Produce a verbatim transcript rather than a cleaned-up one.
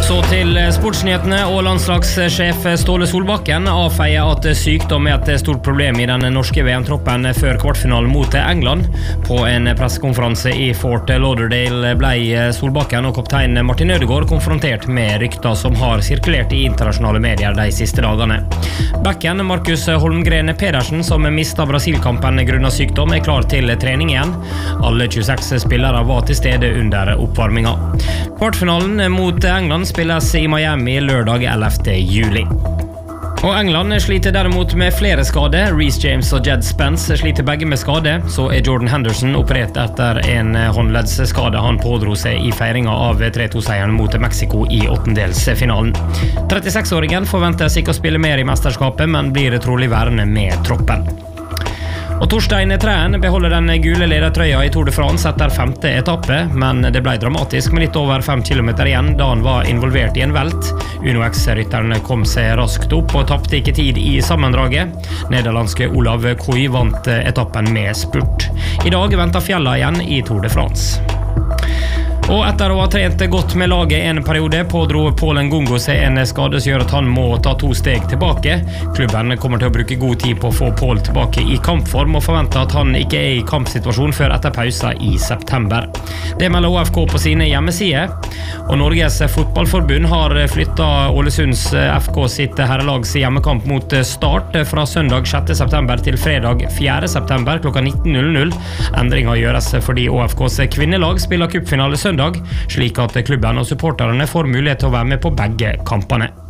Så til sportsnyhetene, og landslagssjef Ståle Solbakken avfeier at sykdom er et stort problem i den norske V M-troppen før kvartfinalen mot England. På en pressekonferanse i Fort Lauderdale ble Solbakken og kaptein Martin Ødegaard konfrontert med rykter som har sirkulert i internasjonale medier de siste dagene. Backen Markus Holmgren Pedersen, som mistet Brasil-kampen grunnet sykdom, er klar til trening igjen. Alle tjueseks spillere var til stede under oppvarminga. Kvartfinalen mot England spilles i Miami lørdag ellevte juli. Og England sliter derimot med flere skader. Reece James og Jed Spence sliter begge med skade. Så er Jordan Henderson operert etter en håndleddsskade han pådro seg i feiringa av tre to-seieren mot Mexico i åttendelsfinalen. trettiseks-åringen forventes ikke å spille mer i mesterskapet, men blir trolig værende med troppen. Og Torstein Træen beholder den gule ledertrøya i Tour de France etter femte etappe, men det ble dramatisk med litt over fem kilometer igjen da han var involvert i en velt. Uno X-rytteren kom seg raskt opp og tappte ikke tid i sammendraget. Nederlandske Olav Koy vant etappen med spurt. I dag venter fjella igjen i Tour de France. Og etter å ha trent godt med laget en periode, pådro Paul Ngongo seg en skade som gjør at han må ta to steg tilbake. Klubben kommer til å bruke god tid på å få Paul tilbake i kampform, og forventer at han ikke er i kampsituasjon før etter pausen i september. Det melder Å F K på sine hjemmesider, og Norges fotballforbund har flyttet Ålesunds F K sitt herrelags hjemmekamp mot Start fra søndag sjette september til fredag fjerde september klokka nitten null null. Endringer gjøres fordi Å F Ks kvinnelag spiller cupfinale søndag, slik at klubben og supporterne får mulighet til å være med på begge kampene.